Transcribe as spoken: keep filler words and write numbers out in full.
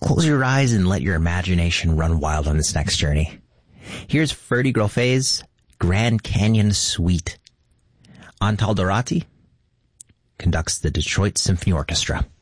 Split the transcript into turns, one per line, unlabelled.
close your eyes and let your imagination run wild on this next journey. Here's Ferdy Groffet's Grand Canyon Suite. Antal Dorati conducts the Detroit Symphony Orchestra.